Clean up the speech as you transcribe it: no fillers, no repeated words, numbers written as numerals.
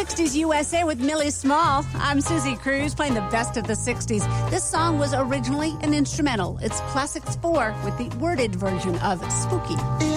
60s USA with Millie Small. I'm Susie Cruz playing the best of the 60s. This song was originally an instrumental. It's Classics 4 with the worded version of Spooky.